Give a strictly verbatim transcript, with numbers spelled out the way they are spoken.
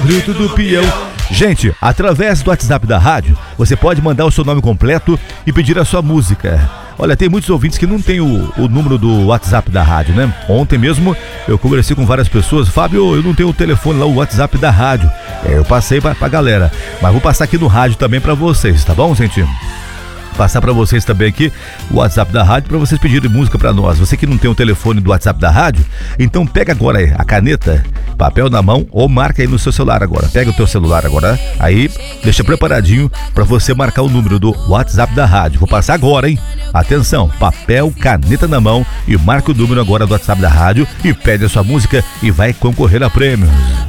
grito do peão. Gente, através do WhatsApp da rádio, você pode mandar o seu nome completo e pedir a sua música. Olha, tem muitos ouvintes que não tem o, o número do WhatsApp da rádio, né? Ontem mesmo eu conversei com várias pessoas. Fábio, eu não tenho o telefone lá, o WhatsApp da rádio. É, eu passei pra, pra galera, mas vou passar aqui no rádio também pra vocês, tá bom, gente? Passar para vocês também aqui o WhatsApp da rádio para vocês pedirem música para nós. Você que não tem o telefone do WhatsApp da rádio, então pega agora aí a caneta, papel na mão ou marca aí no seu celular agora. Pega o teu celular agora, aí deixa preparadinho para você marcar o número do WhatsApp da rádio. Vou passar agora, hein? Atenção, papel, caneta na mão e marca o número agora do WhatsApp da rádio e pede a sua música e vai concorrer a prêmios.